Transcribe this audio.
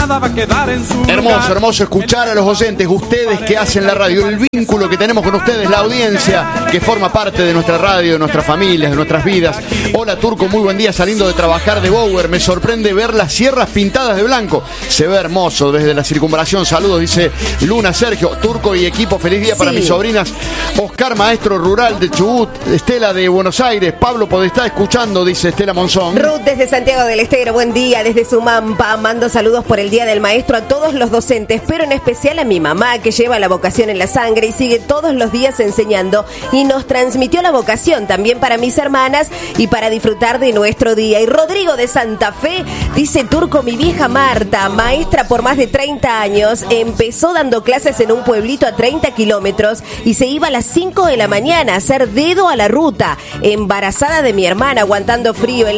nada va a quedar en su Hermoso, lugar. hermoso escuchar a los oyentes, ustedes que hacen la radio, el vínculo que tenemos con ustedes, la audiencia que forma parte de nuestra radio, de nuestras familias, de nuestras vidas. Hola Turco, muy buen día, saliendo de trabajar de Bower, me sorprende ver las sierras pintadas de blanco, se ve hermoso desde la circunvalación. Saludos, dice Luna, Sergio, Turco y equipo, feliz día para mis sobrinas, Oscar, maestro rural de Chubut, Estela de Buenos Aires, Pablo Podestá escuchando, dice Estela Monzón. Ruth desde Santiago del Estero, buen día, desde Sumampa, mando saludos por el Día del Maestro a todos los docentes, pero en especial a mi mamá, que lleva la vocación en la sangre y sigue todos los días enseñando, y nos transmitió la vocación también para mis hermanas y para disfrutar de nuestro día. Y Rodrigo de Santa Fe dice: Turco, mi vieja Marta, maestra por más de 30 años, empezó dando clases en un pueblito a 30 kilómetros y se iba a las 5 de la mañana a hacer dedo a la ruta, embarazada de mi hermana, aguantando frío en